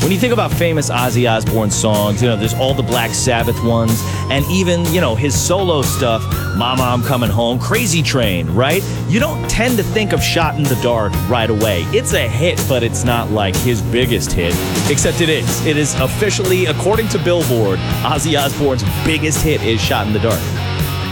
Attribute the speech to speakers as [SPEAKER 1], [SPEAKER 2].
[SPEAKER 1] When you think about famous Ozzy Osbourne songs, there's all the Black Sabbath ones, and even, his solo stuff, Mama, I'm Coming Home, Crazy Train, right? You don't tend to think of Shot in the Dark right away. It's a hit, but it's not like his biggest hit, except it is. It is officially, according to Billboard, Ozzy Osbourne's biggest hit is Shot in the Dark.